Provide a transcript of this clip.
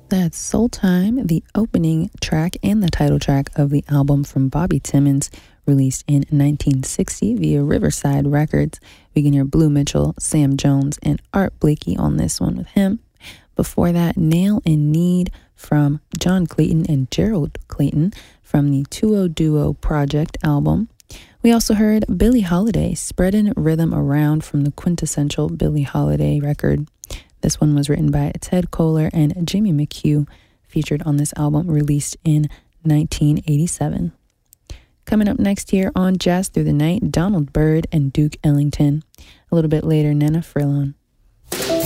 That's Soul Time, the opening track and the title track of the album from Bobby Timmons, released in 1960 via Riverside Records. We can hear Blue Mitchell, Sam Jones, and Art Blakey on this one with him. Before that, Nail in Need from John Clayton and Gerald Clayton from the 2 Duo Project album. We also heard Billie Holiday, Spreadin' Rhythm Around from the quintessential Billie Holiday record. This one was written by Ted Koehler and Jimmy McHugh, featured on this album released in 1987. Coming up next here on Jazz Through the Night, Donald Byrd and Duke Ellington. A little bit later, Nana Frillon.